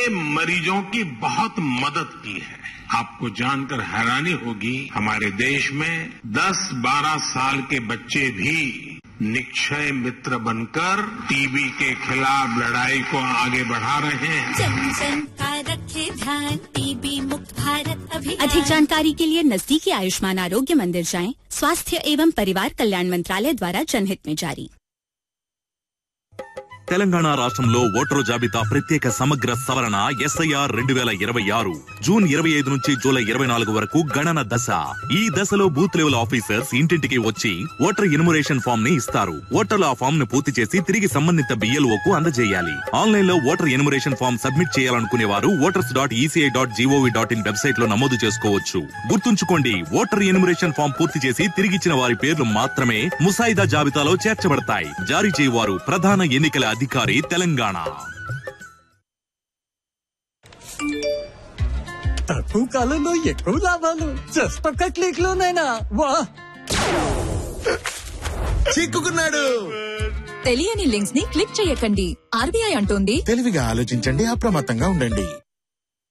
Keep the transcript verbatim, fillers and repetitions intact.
मरीजों की बहुत मदद की है। आपको जानकर हैरानी होगी, हमारे देश में दस बारह साल के बच्चे भी निक्षय मित्र बनकर टीबी के खिलाफ लड़ाई को आगे बढ़ा रहे हैं। जन जन का रखे ध्यान, टीबी मुक्त भारत अभियान। अधिक जानकारी के लिए नजदीकी आयुष्मान आरोग्य मंदिर जाएं। स्वास्थ्य एवं परिवार कल्याण मंत्रालय द्वारा जनहित में जारी। తెలంగాణ రాష్ట్రంలో ఓటరు జాబితా ప్రత్యేక సమగ్ర సవరణ ఎస్ఐఆర్ రెండు వేల ఇరవై ఆరు జూన్ ఇరవై ఐదు నుంచి జూలై ఇరవై నాలుగు వరకు గణన దశ. ఈ దశలో బూత్ లెవెల్ ఆఫీసర్స్ ఇంటింటికి వచ్చి ఓటర్ ఎన్యుమరేషన్ ఫామ్ ని ఇస్తారు. ఓటర్లు ఆ ఫామ్ ను పూర్తి చేసి తిరిగి సంబంధిత బిఎల్ఓకు అందజేయాలి. ఆన్లైన్ లో ఓటర్ ఎన్యుమరేషన్ ఫామ్ సబ్మిట్ చేయాలనుకునే వారు voters dot ECI dot GOV dot in website లో నమోదు చేసుకోవచ్చు. గుర్తుంచుకోండి, ఓటర్ ఎన్యుమరేషన్ ఫామ్ పూర్తి చేసి తిరిగిచ్చిన వారి పేర్లు మాత్రమే ముసాయిదా జాబితాలో చేర్చబడతాయి. జారీ చేయవారు ప్రధాన ఎన్నికల అధికారి తెలంగాణ. తక్కువ కాలంలో ఎక్కువ లాభాలు జస్ట్ ఒక్క క్లిక్ లోనైనా వా! చిక్కుకున్నాడు. తెలియని లింక్స్ ని క్లిక్ చేయకండి. ఆర్బీఐ అంటోంది, తెలివిగా ఆలోచించండి, అప్రమత్తంగా ఉండండి.